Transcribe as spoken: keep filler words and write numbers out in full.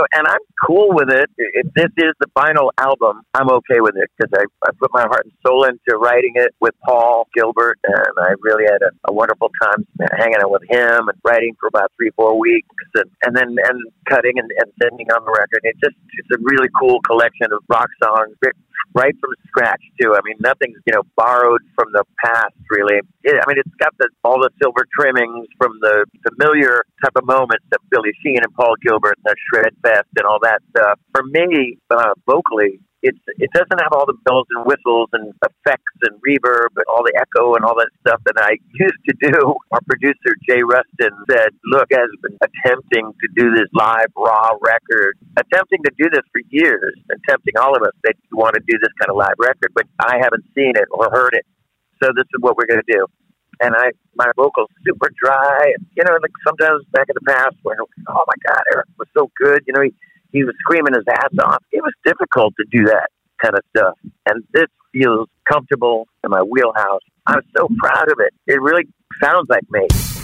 and I'm cool with it. If this is the final album, I'm okay with it because I, I put my heart and soul into writing it with Paul Gilbert, and I really had a, a wonderful time hanging out with him and writing for about three, four weeks, and, and then and cutting and, and sending on the record. It just it's a really cool collection of rock songs, right from scratch too. I mean, nothing's you know borrowed from the past really. It, I mean, it's got the, all the silver trimmings from the familiar type of moments that Billy Sheehan and Paul Gilbert and the Shred Fest and all that stuff. For me, uh, vocally, it's it doesn't have all the bells and whistles and effects and reverb and all the echo and all that stuff that I used to do. Our producer, Jay Rustin, said, look, has been attempting to do this live, raw record, attempting to do this for years, and tempting all of us that you want to do this kind of live record, but I haven't seen it or heard it. So this is what we're going to do. And I, my vocals super dry. You know, like sometimes back in the past when, oh my God, Eric was so good. You know, he, he was screaming his ass off. It was difficult to do that kind of stuff. And this feels comfortable in my wheelhouse. I'm so proud of it. It really sounds like me.